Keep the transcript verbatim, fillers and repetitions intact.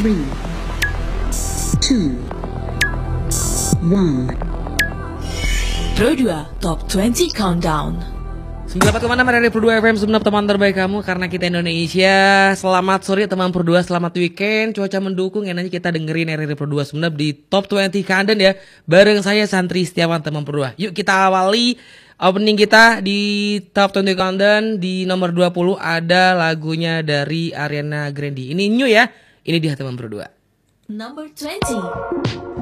three, two, one. Pro dua Top dua puluh Countdown. sembilan puluh empat koma enam R R I Pro dua F M, sebenarnya teman terbaik kamu karena kita Indonesia. Selamat sore teman Pro dua, selamat weekend. Cuaca mendukung, enaknya kita dengerin R R I Pro dua sebenarnya di Top dua puluh Countdown ya. Bareng saya Santri Setiawan teman Pro dua. Yuk kita awali opening kita di Top dua puluh Countdown. Di nomor dua puluh ada lagunya dari Ariana Grande. Ini new ya. Ini dia teman Pro dua. Number twenty.